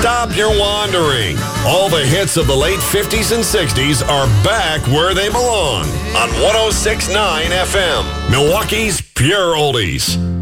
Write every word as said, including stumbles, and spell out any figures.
stop your wandering. All the hits of the late fifties and sixties are back where they belong on one oh six point nine F M, Milwaukee's Pure Oldies.